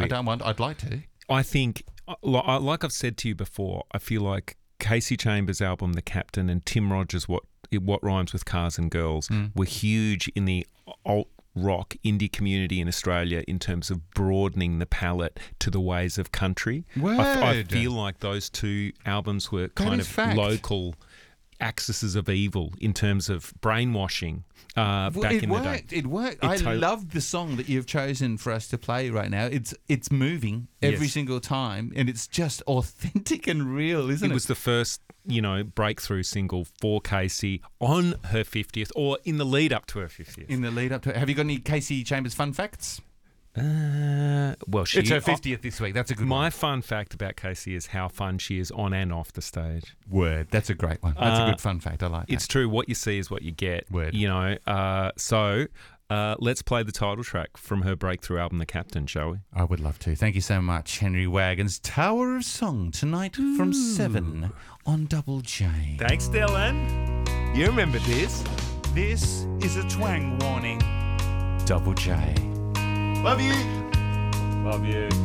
I don't want. I'd like to. I think, like I've said to you before, I feel like Kasey Chambers' album, The Captain, and Tim Rogers' What Rhymes with Cars and Girls were huge in the alt rock indie community in Australia in terms of broadening the palette to the ways of country. I feel like those two albums were kind of local axes of evil in terms of brainwashing back in the day. It worked. I love the song that you've chosen for us to play right now. It's moving every single time, and it's just authentic and real, isn't it? It was the first, breakthrough single for Kasey on her 50th, or in the lead up to her 50th. In the lead up to it. Have you got any Kasey Chambers fun facts? It's her 50th this week. That's a good one. My fun fact about Kasey is how fun she is on and off the stage. Word. That's a great one. That's a good fun fact. I like that. It's true. What you see is what you get. Word. So let's play the title track from her breakthrough album, The Captain, shall we? I would love to. Thank you so much, Henry Wagons. Tower of Song tonight from 7 on Double J. Thanks, Dylan. You remember this. This is a twang warning. Double J. Love you. Love you.